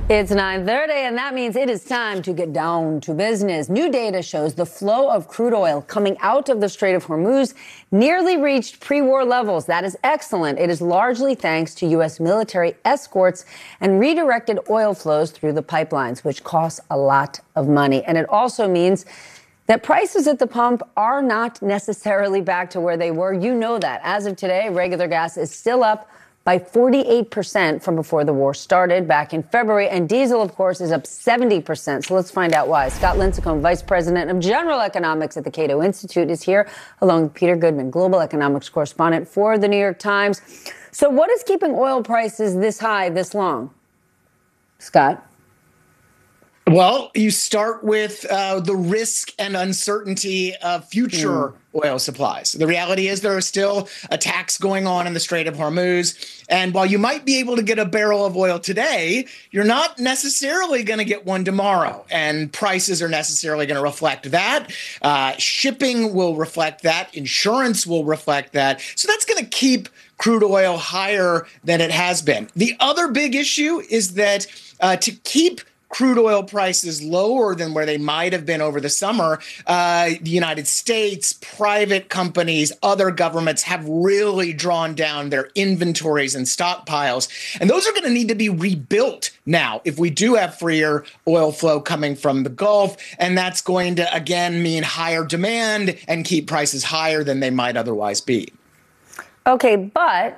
It's 9:30, and that means it is time to get down to business. New data shows the flow of crude oil coming out of the Strait of Hormuz nearly reached pre-war levels. That is excellent. It is largely thanks to U.S. military escorts and redirected oil flows through the pipelines, which costs a lot of money. And it also means that prices at the pump are not necessarily back to where they were. You know that. As of today, regular gas is still up by 48% from before the war started back in February. And diesel, of course, is up 70%. So let's find out why. Scott Lincicome, Vice President of General Economics at the Cato Institute, is here, along with Peter Goodman, Global Economics Correspondent for the New York Times. So what is keeping oil prices this high this long? Scott? Well, you start with the risk and uncertainty of future oil supplies. The reality is there are still attacks going on in the Strait of Hormuz. And while you might be able to get a barrel of oil today, you're not necessarily going to get one tomorrow. And prices are necessarily going to reflect that. Shipping will reflect that. Insurance will reflect that. So that's going to keep crude oil higher than it has been. The other big issue is that to keep crude oil prices lower than where they might have been over the summer, the United States, private companies, other governments have really drawn down their inventories and stockpiles. And those are going to need to be rebuilt now if we do have freer oil flow coming from the Gulf. And that's going to, again, mean higher demand and keep prices higher than they might otherwise be. Okay, but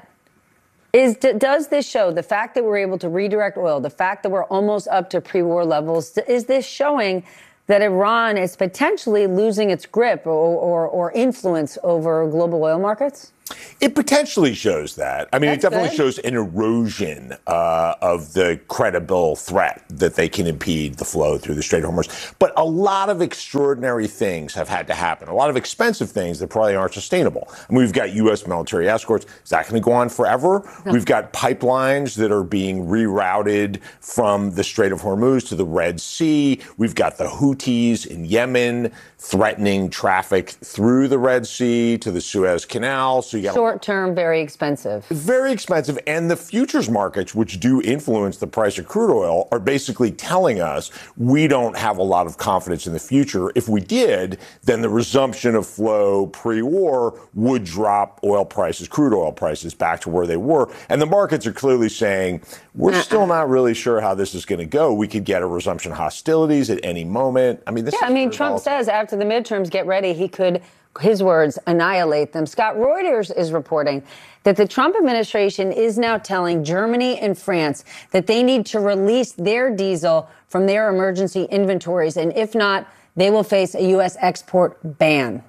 does this show, the fact that we're able to redirect oil, the fact that we're almost up to pre-war levels, is this showing that Iran is potentially losing its grip or influence over global oil markets? It potentially shows that. I mean, it definitely shows an erosion of the credible threat that they can impede the flow through the Strait of Hormuz. But a lot of extraordinary things have had to happen, a lot of expensive things that probably aren't sustainable. I mean, we've got U.S. military escorts. Is that going to go on forever? No. We've got pipelines that are being rerouted from the Strait of Hormuz to the Red Sea. We've got the Houthis in Yemen threatening traffic through the Red Sea to the Suez Canal. So you got short term, very expensive. Very expensive. And the futures markets, which do influence the price of crude oil, are basically telling us we don't have a lot of confidence in the future. If we did, then the resumption of flow pre-war would drop oil prices, crude oil prices, back to where they were. And the markets are clearly saying, we're still not really sure how this is going to go. We could get a resumption of hostilities at any moment. I mean, Trump says after the midterms, get ready, he could, his words, annihilate them. Scott, Reuters is reporting that the Trump administration is now telling Germany and France that they need to release their diesel from their emergency inventories. And if not, they will face a U.S. export ban.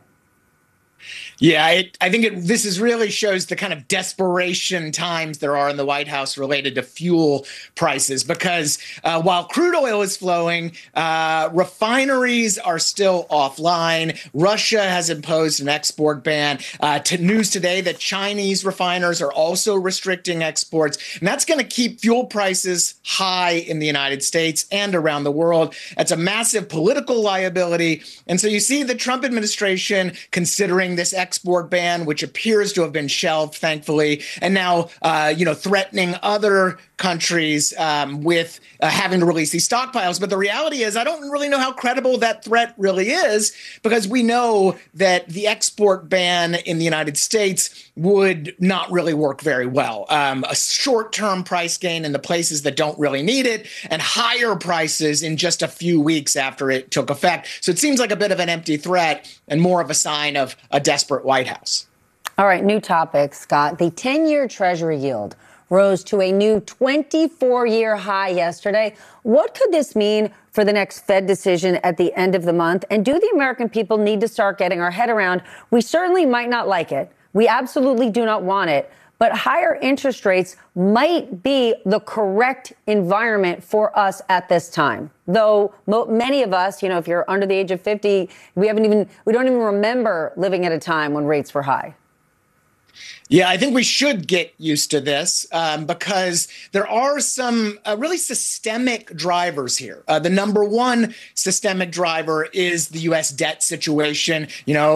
Yeah, I think this really shows the kind of desperation times there are in the White House related to fuel prices, because while crude oil is flowing, refineries are still offline. Russia has imposed an export ban. News today that Chinese refiners are also restricting exports. And that's going to keep fuel prices high in the United States and around the world. That's a massive political liability. And so you see the Trump administration considering this export ban, which appears to have been shelved, thankfully, and now, threatening other countries with having to release these stockpiles. But the reality is, I don't really know how credible that threat really is, because we know that the export ban in the United States would not really work very well. A short-term price gain in the places that don't really need it, and higher prices in just a few weeks after it took effect. So it seems like a bit of an empty threat and more of a sign of a desperate White House. All right, new topic, Scott. The 10-year Treasury yield rose to a new 24-year high yesterday. What could this mean for the next Fed decision at the end of the month? And do the American people need to start getting our head around? We certainly might not like it. We absolutely do not want it. But higher interest rates might be the correct environment for us at this time. Though many of us, if you're under the age of 50, we don't even remember living at a time when rates were high. Yeah, I think we should get used to this because there are some really systemic drivers here. The number one systemic driver is the U.S. debt situation.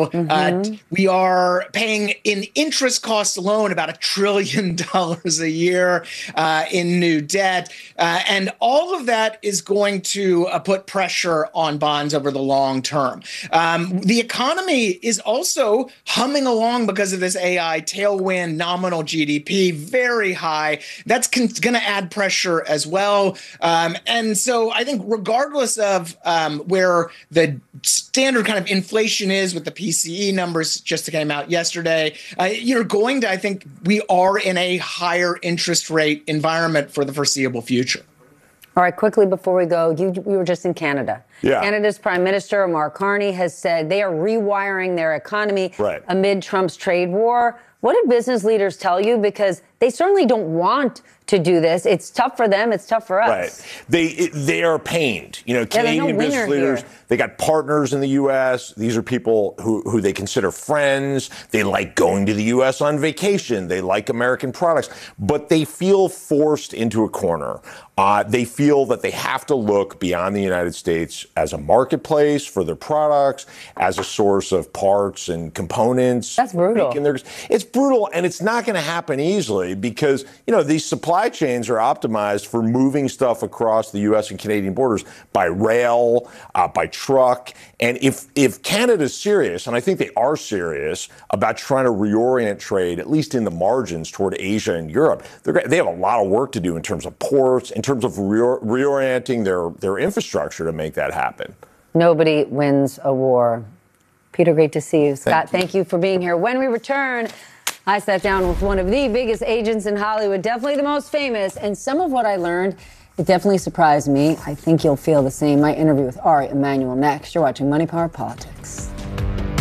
We are paying in interest costs alone about $1 trillion a year in new debt. And all of that is going to put pressure on bonds over the long term. The economy is also humming along because of this AI tailwind. Nominal GDP, very high. That's going to add pressure as well. And so I think regardless of where the standard kind of inflation is with the PCE numbers just came out yesterday, I think we are in a higher interest rate environment for the foreseeable future. All right, quickly before we go, you were just in Canada. Yeah. Canada's Prime Minister, Mark Carney, has said they are rewiring their economy amid Trump's trade war. What did business leaders tell you? Because they certainly don't want to do this. It's tough for them. It's tough for us. Right. They are pained. Canadian business leaders, they got partners in the U.S. These are people who they consider friends. They like going to the U.S. on vacation. They like American products. But they feel forced into a corner. They feel that they have to look beyond the United States as a marketplace for their products, as a source of parts and components. That's brutal. It's brutal, and it's not going to happen easily because, these supply chains are optimized for moving stuff across the U.S. and Canadian borders by rail, by truck. And if Canada's serious, and I think they are serious about trying to reorient trade, at least in the margins, toward Asia and Europe, they have a lot of work to do in terms of ports, in terms of reorienting their infrastructure to make that happen. Nobody wins a war. Peter, great to see you. Scott, thank you for being here. When we return, I sat down with one of the biggest agents in Hollywood, definitely the most famous, and some of what I learned, it definitely surprised me. I think you'll feel the same. My interview with Ari Emanuel next. You're watching Money, Power, Politics.